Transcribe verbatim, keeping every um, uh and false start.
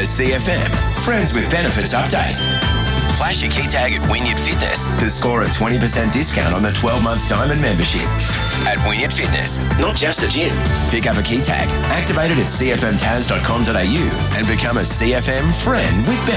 A C F M Friends with Benefits update. Flash your key tag at Wynyard Fitness to score a twenty percent discount on the twelve-month Diamond membership. At Wynyard Fitness, not just a gym. Pick up a key tag, activate it at c f m taz dot com dot a u and become a C F M friend with benefits.